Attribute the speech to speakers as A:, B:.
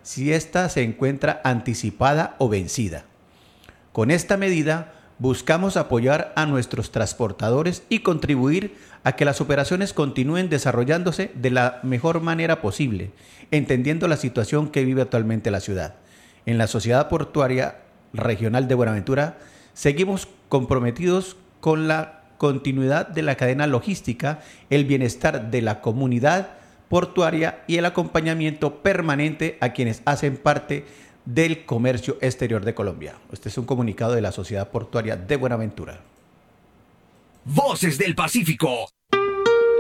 A: si ésta se encuentra anticipada o vencida. Con esta medida, buscamos apoyar a nuestros transportadores y contribuir a que las operaciones continúen desarrollándose de la mejor manera posible, entendiendo la situación que vive actualmente la ciudad. En la Sociedad Portuaria Regional de Buenaventura, seguimos comprometidos con la continuidad de la cadena logística, el bienestar de la comunidad portuaria y el acompañamiento permanente a quienes hacen parte del comercio exterior de Colombia. Este es un comunicado de la Sociedad Portuaria de Buenaventura.
B: Voces del Pacífico.